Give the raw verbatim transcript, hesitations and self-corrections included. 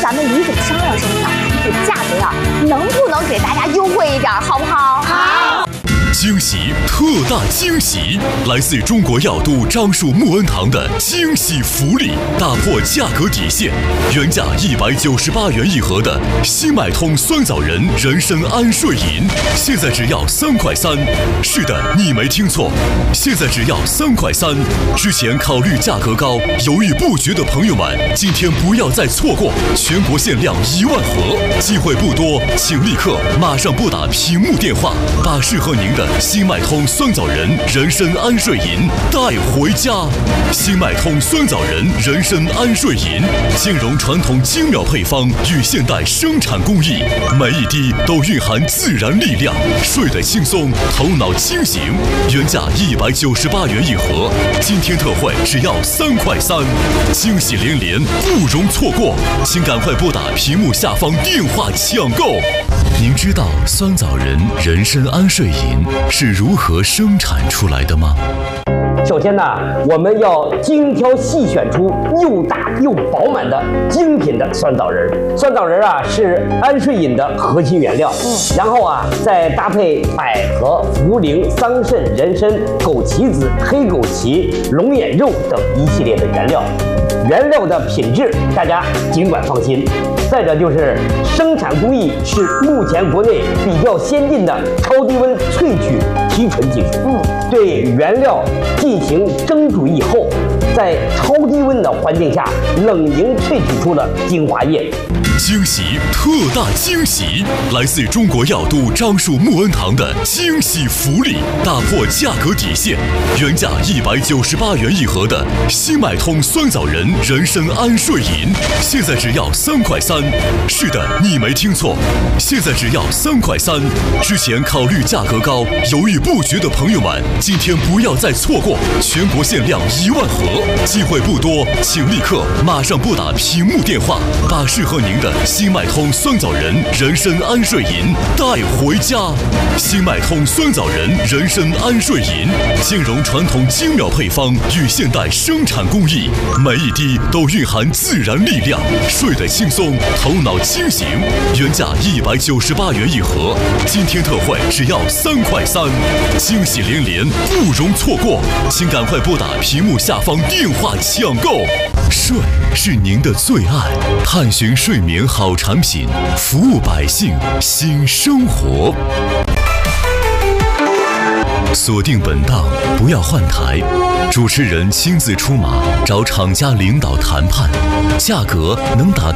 咱们李总商量商量，这价格呀，能不能给大家优惠一点，好不好？好。 惊喜，特大惊喜！来自中国药都樟树木恩堂的惊喜福利，打破价格底线，原价一百九十八元一盒的新脉通酸枣仁人参安睡饮，现在只要三块三。是的，你没听错，现在只要三块三。之前考虑价格高、犹豫不决的朋友们，今天不要再错过，全国限量一万盒，机会不多，请立刻马上拨打屏幕电话，把适合您的新脉通酸枣仁人参安睡饮带回家。新脉通酸枣仁人参安睡饮兼容传统精妙配方与现代生产工艺，每一滴都蕴含自然力量，睡得轻松，头脑清醒。原价一百九十八元一盒，今天特惠只要三块三，惊喜连连，不容错过，请赶快拨打屏幕下方电话抢购。您知道酸枣仁人参安睡饮是如何生产出来的吗？ 首先呢，我们要精挑细选出又大又饱满的精品的酸枣仁。酸枣仁啊是安睡饮的核心原料，嗯，然后啊再搭配百合、茯苓、桑葚、人参、枸杞子、黑枸杞、龙眼肉等一系列的原料。原料的品质大家尽管放心。再者就是生产工艺是目前国内比较先进的超低温萃取提纯技术，嗯，对原料进行蒸煮以后，在超低温的环境下冷凝萃取出了精华液。 惊喜，特大惊喜！来自中国药都樟树木恩堂的惊喜福利，打破价格底线，原价一百九十八元一盒的新脉通酸枣仁人参安睡饮，现在只要三块三。是的，你没听错，现在只要三块三。之前考虑价格高、犹豫不决的朋友们，今天不要再错过，全国限量一万盒，机会不多，请立刻马上拨打屏幕电话，把适合您的新脉通酸枣仁人参安睡饮带回家。新脉通酸枣仁人参安睡饮兼容传统精妙配方与现代生产工艺，每一滴都蕴含自然力量，睡得轻松，头脑清醒。原价一百九十八元一盒，今天特惠只要三块三，惊喜连连，不容错过，请赶快拨打屏幕下方电话抢购。睡是您的最爱，探寻睡眠好产品，服务百姓新生活。锁定本档，不要换台，主持人亲自出马，找厂家领导谈判，价格能达到